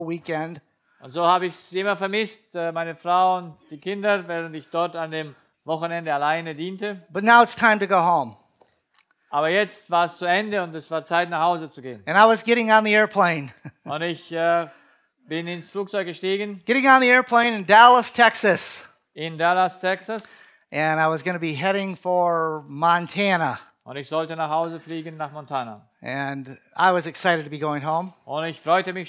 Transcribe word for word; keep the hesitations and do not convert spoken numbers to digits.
weekend. Und so habe ich es immer vermisst, äh, meine Frau und die Kinder, während ich dort an dem Wochenende alleine diente. But now it's time to go home. Aber jetzt war es zu Ende und es war Zeit, nach Hause zu gehen. And I was getting on the airplane. Und ich äh, bin ins Flugzeug gestiegen Getting on the airplane in Dallas, Texas. in Dallas, Texas. And I was going to be heading for Montana. Und ich sollte nach Hause fliegen nach Montana. And I was excited to be going home. Und ich freute mich